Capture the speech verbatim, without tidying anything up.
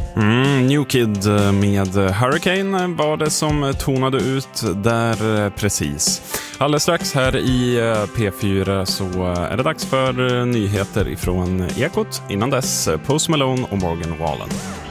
Mm, New Kid med Hurricane var det som tonade ut där precis. Alldeles strax här i P fyra så är det dags för nyheter ifrån Ekot. Innan dess Post Malone och Morgan Wallen.